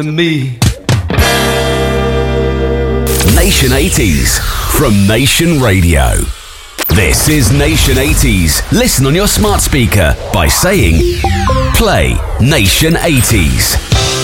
Me. Nation 80s from Nation Radio. This is Nation 80s. Listen on your smart speaker by saying, play Nation 80s.